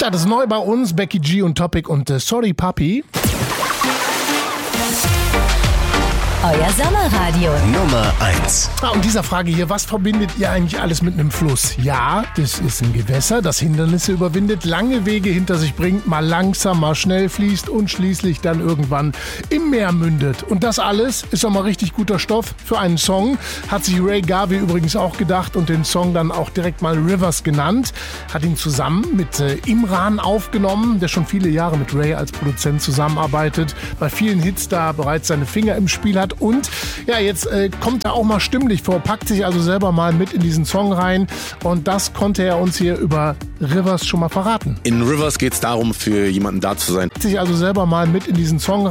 Ja, das ist neu bei uns. Becky G und Topic und Sorry Papi. Euer Sommerradio Nummer 1. Und dieser Frage hier, was verbindet ihr eigentlich alles mit einem Fluss? Ja, das ist ein Gewässer, das Hindernisse überwindet, lange Wege hinter sich bringt, mal langsam, mal schnell fließt und schließlich dann irgendwann im Meer mündet. Und das alles ist doch mal richtig guter Stoff für einen Song. Hat sich Ray Garvey übrigens auch gedacht und den Song dann auch direkt mal Rivers genannt. Hat ihn zusammen mit Imran aufgenommen, der schon viele Jahre mit Ray als Produzent zusammenarbeitet, bei vielen Hits da bereits seine Finger im Spiel hat. Und ja, jetzt kommt er auch mal stimmlich vor, packt sich also selber mal mit in diesen Song rein. Und das konnte er uns hier über Rivers schon mal verraten. In Rivers geht es darum, für jemanden da zu sein. Packt sich also selber mal mit in diesen Song